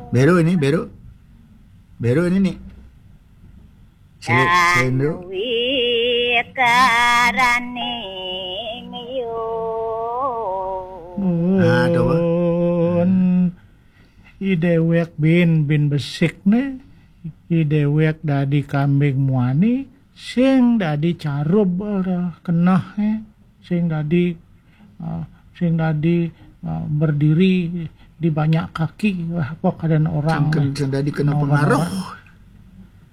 Beru ini, Beru. Beru ini nih. Sendro. Witaraning yun. Ah, coba. Idewek bin besik ne. Idewek dadi kambing muani. Sing dadi carub kenah sing dadi berdiri di banyak kaki. Wah, kok ada orang Sing dadi kena pengaruh.